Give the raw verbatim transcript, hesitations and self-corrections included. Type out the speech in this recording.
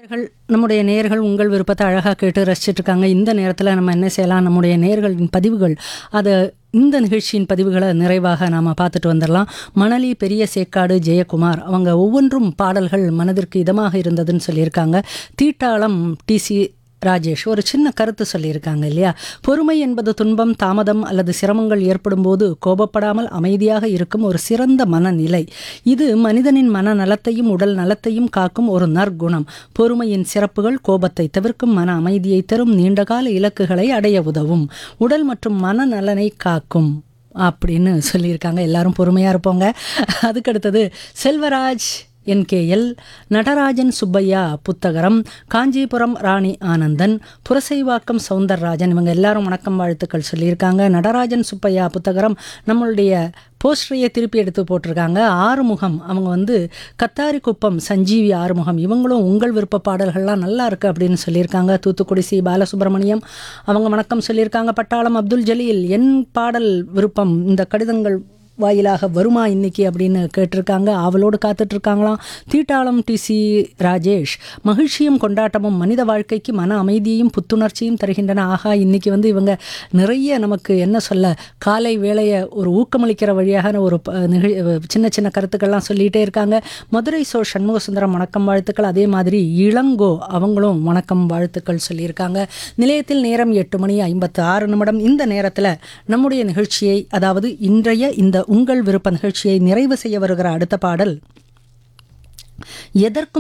நேயர்கள் நம்முடைய நேயர்கள் உங்கள் விருப்பத்தை அழகாக கேட்டு ரசிச்சிட்டு இருக்காங்க. இந்த நேரத்தில் நம்ம என்ன செய்யலாம், நம்முடைய நேயர்களின் பதிவுகள் அதை இந்த நிகழ்ச்சியின் பதிவுகளை நிறைவாக நாம் பார்த்துட்டு வந்துடலாம். மணலி பெரிய சேக்காடு ஜெயக்குமார் அவங்க ஒவ்வொன்றும் பாடல்கள் மனதிற்கு இதமாக இருந்ததுன்னு சொல்லியிருக்காங்க. தீட்டாளம் டிசி ராஜேஷ் ஒரு சின்ன கருத்து சொல்லியிருக்காங்க இல்லையா, பொறுமை என்பது துன்பம் தாமதம் அல்லது சிரமங்கள் ஏற்படும் போது கோபப்படாமல் அமைதியாக இருக்கும் ஒரு சிறந்த மனநிலை. இது மனிதனின் மன நலத்தையும் உடல் நலத்தையும் காக்கும் ஒரு நற்குணம். பொறுமையின் சிறப்புகள் கோபத்தை தவிர்க்கும், மன அமைதியை தரும், நீண்டகால இலக்குகளை அடைய உதவும், உடல் மற்றும் மன நலனை காக்கும் அப்படின்னு சொல்லியிருக்காங்க. எல்லாரும் பொறுமையாக இருப்போங்க. அதுக்கடுத்தது செல்வராஜ் என்கேஎல், நடராஜன் சுப்பையா புத்தகரம், காஞ்சிபுரம் ராணி ஆனந்தன், புரசைவாக்கம் சவுந்தரராஜன் இவங்க எல்லாரும் வணக்கம் வாழ்த்துக்கள் சொல்லியிருக்காங்க. நடராஜன் சுப்பையா புத்தகரம் நம்மளுடைய போஸ்டரையே திருப்பி எடுத்து போட்டிருக்காங்க. ஆறுமுகம் அவங்க வந்து கத்தாரிக்குப்பம் சஞ்சீவி ஆறுமுகம் இவங்களும் உங்கள் விருப்ப பாடல்கள்லாம் நல்லா இருக்குது அப்படின்னு சொல்லியிருக்காங்க. தூத்துக்குடி சி பாலசுப்ரமணியம் அவங்க வணக்கம் சொல்லியிருக்காங்க. பட்டாளம் அப்துல் ஜலீல் என் பாடல் விருப்பம் இந்த கடிதங்கள் வாயிலாக வருமா இன்னைக்கு அப்படின்னு கேட்டிருக்காங்க. அவளோடு காத்துட்ருக்காங்களாம். தீட்டாளம் டிசி ராஜேஷ் மகிழ்ச்சியும் கொண்டாட்டமும் மனித வாழ்க்கைக்கு மன அமைதியையும் புத்துணர்ச்சியும் தருகின்றன. ஆகா, இன்னைக்கு வந்து இவங்க நிறைய நமக்கு என்ன சொல்ல காலை வேளையை ஒரு ஊக்கமளிக்கிற வழியாக ஒரு நிகழ் சின்ன சின்ன கருத்துக்கள்லாம் சொல்லிகிட்டே இருக்காங்க. மதுரை சோ சண்முக சுந்தரம் வணக்கம் வாழ்த்துக்கள். அதே மாதிரி இளங்கோ அவங்களும் வணக்கம் வாழ்த்துக்கள் சொல்லியிருக்காங்க. நிலையத்தில் நேரம் எட்டு மணி ஐம்பத்து ஆறு நிமிடம். இந்த நேரத்தில் நம்முடைய நிகழ்ச்சியை அதாவது இன்றைய இந்த உங்கள் விருப்ப நிகழ்ச்சியை நிறைவு செய்ய வருகிற அடுத்த பாடல் எதற்கும்